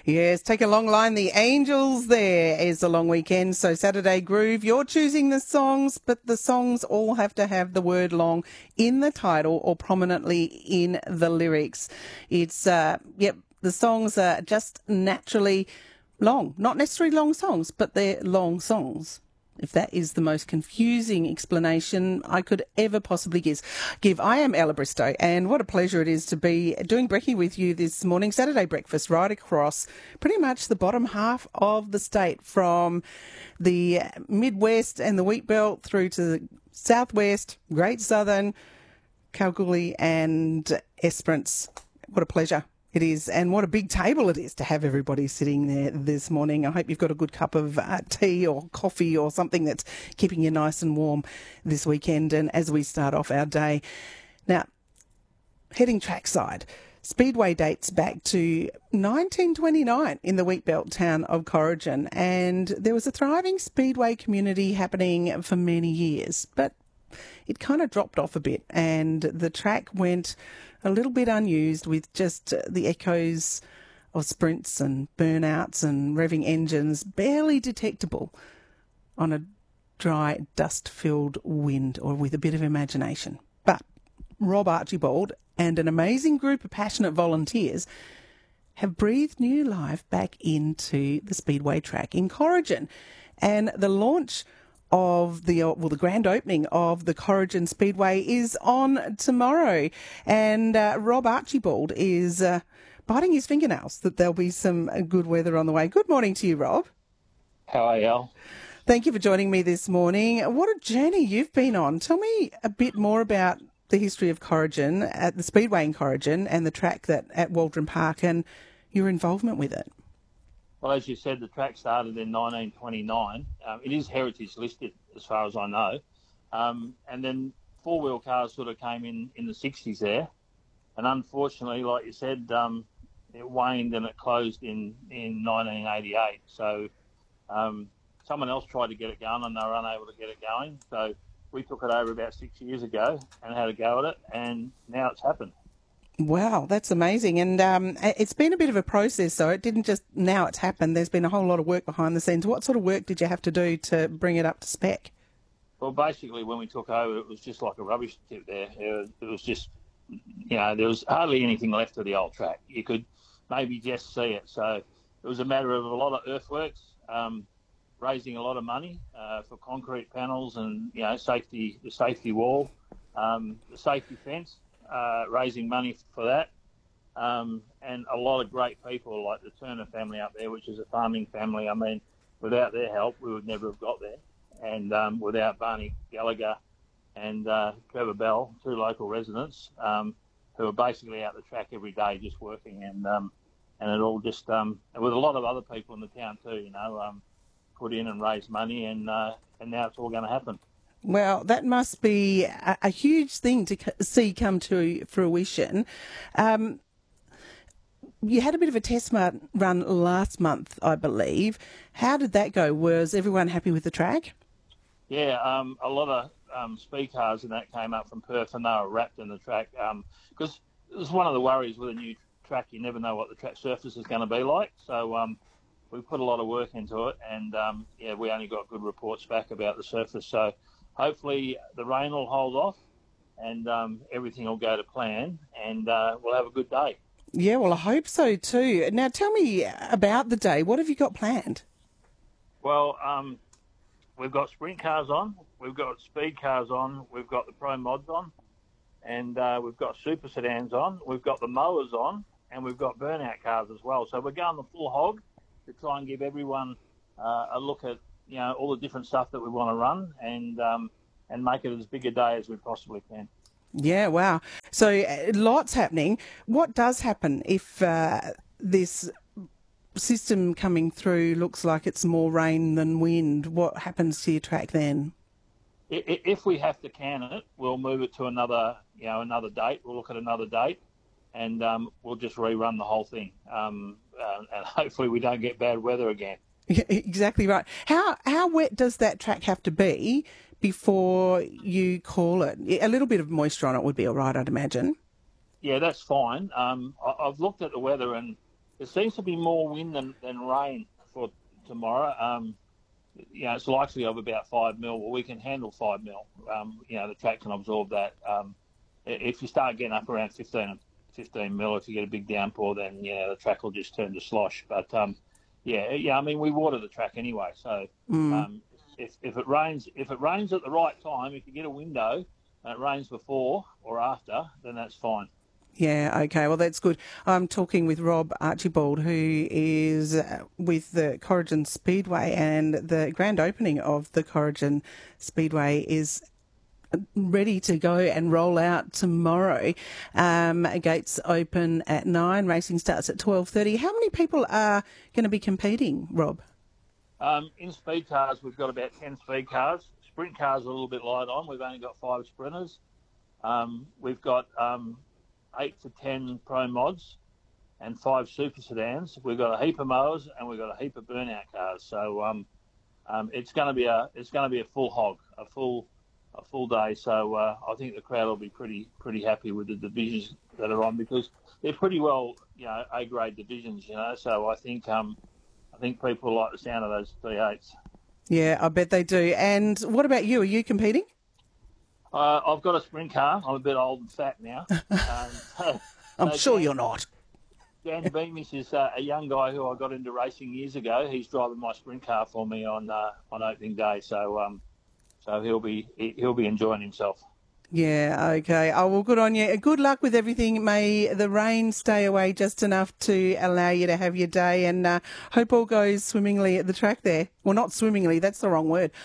Yes, take a long line. The Angels, there is a long weekend. So Saturday Groove, you're choosing the songs, but the songs all have to have the word long in the title or prominently in the lyrics. It's, the songs are just naturally long. Not necessarily long songs, but they're long songs. If that is the most confusing explanation I could ever possibly give. I am Ella Bristow, and what a pleasure it is to be doing brekkie with you this morning, Saturday breakfast, right across pretty much the bottom half of the state, from the Midwest and the Wheat Belt through to the Southwest, Great Southern, Kalgoorlie and Esperance. What a pleasure it is, and what a big table it is to have everybody sitting there this morning. I hope you've got a good cup of tea or coffee or something that's keeping you nice and warm this weekend, and as we start off our day. Now, heading trackside, Speedway dates back to 1929 in the Wheatbelt town of Corrigin, and there was a thriving Speedway community happening for many years, but it kind of dropped off a bit, and the track went a little bit unused, with just the echoes of sprints and burnouts and revving engines barely detectable on a dry, dust-filled wind, or with a bit of imagination. But Rob Archibald and an amazing group of passionate volunteers have breathed new life back into the Speedway track in Corrigin, and the launch of the grand opening of the Corrigin Speedway is on tomorrow, and Rob Archibald is biting his fingernails that there'll be some good weather on the way. Good morning to you, Rob. How are you, Al? Thank you for joining me this morning. What a journey you've been on. Tell me a bit more about the history of Corrigin, at the Speedway in Corrigin, and the track at Waldron Park, and your involvement with it. Well, as you said, the track started in 1929. It is heritage listed, as far as I know. And then four-wheel cars sort of came in the 60s there. And unfortunately, like you said, it waned and it closed in 1988. So someone else tried to get it going and they were unable to get it going. So we took it over about 6 years ago and had a go at it, and now it's happened. Wow, that's amazing. And it's been a bit of a process, so it didn't just, now it's happened. There's been a whole lot of work behind the scenes. What sort of work did you have to do to bring it up to spec? Well, basically, when we took over, it was just like a rubbish tip there. It was just, there was hardly anything left of the old track. You could maybe just see it. So it was a matter of a lot of earthworks, raising a lot of money for concrete panels and, the safety wall, the safety fence. Raising money for that, and a lot of great people like the Turner family up there, which is a farming family. I mean, without their help, we would never have got there. And without Barney Gallagher and Trevor Bell, two local residents, who are basically out the track every day just working, and it all just, with a lot of other people in the town too, put in and raise money, and now it's all going to happen. Well, that must be a huge thing to see come to fruition. You had a bit of a test run last month, I believe. How did that go? Was everyone happy with the track? Yeah, a lot of speed cars and that came up from Perth, and they were wrapped in the track. Because it was one of the worries with a new track, you never know what the track surface is going to be like. So we put a lot of work into it, and we only got good reports back about the surface. So hopefully the rain will hold off and everything will go to plan, and we'll have a good day. Yeah, well, I hope so too. Now, tell me about the day. What have you got planned? Well, we've got sprint cars on, we've got speed cars on, we've got the pro mods on, and we've got super sedans on, we've got the mowers on, and we've got burnout cars as well. So we're going the full hog to try and give everyone a look at all the different stuff that we want to run, and make it as big a day as we possibly can. Yeah, wow. So lots happening. What does happen if this system coming through looks like it's more rain than wind? What happens to your track then? If we have to can it, we'll move it to another date. We'll look at another date, and we'll just rerun the whole thing. And hopefully we don't get bad weather again. Yeah, exactly right. How wet does that track have to be before you call it? A little bit of moisture on it would be all right, I'd imagine. Yeah, that's fine. I've looked at the weather, and there seems to be more wind than rain for tomorrow. It's likely of about 5 mil. Well, we can handle 5 mil. The track can absorb that. If you start getting up around 15 mil, if you get a big downpour, then the track will just turn to slosh. But I mean, we water the track anyway. So if it rains at the right time, if you get a window and it rains before or after, then that's fine. Yeah, okay. Well, that's good. I'm talking with Rob Archibald, who is with the Corrigin Speedway, and the grand opening of the Corrigin Speedway is ready to go and roll out tomorrow. Gates open at 9, racing starts at 12:30. How many people are going to be competing, Rob? In speed cars, we've got about 10 speed cars. Sprint cars are a little bit light on. We've only got 5 sprinters. We've got 8 to 10 pro mods and 5 super sedans. We've got a heap of mowers and we've got a heap of burnout cars. So it's going to be a full hog, a full day. So I think the crowd will be pretty happy with the divisions that are on, because they're pretty well A grade divisions. So I think people like the sound of those V8s. Yeah, I bet they do. And what about you? Are you competing? I've got a sprint car. I'm a bit old and fat now. I'm sure you're not. Dan Beamish is a young guy who I got into racing years ago. He's driving my sprint car for me on opening day. So he'll be enjoying himself. Yeah, okay. Oh, well, good on you. Good luck with everything. May the rain stay away just enough to allow you to have your day, and hope all goes swimmingly at the track there. Well, not swimmingly, that's the wrong word.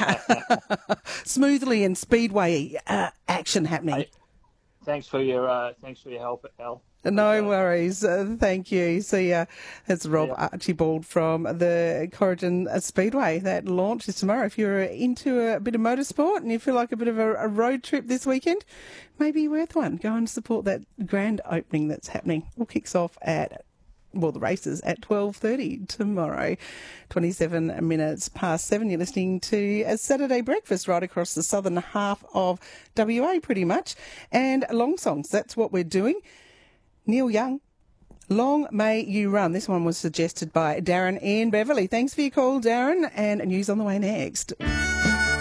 Smoothly and speedway action happening. Hey, thanks for your help, Al. No worries. Thank you. See ya. It's Rob Archibald from the Corrigin Speedway. That launches tomorrow. If you're into a bit of motorsport and you feel like a bit of a road trip this weekend, maybe worth one. Go and support that grand opening that's happening. It kicks off the races at 12:30 tomorrow. 27 minutes past 7. You're listening to a Saturday breakfast right across the southern half of WA pretty much. And long songs, that's what we're doing. Neil Young, Long May You Run. This one was suggested by Darren in Beverley. Thanks for your call, Darren, and news on the way next.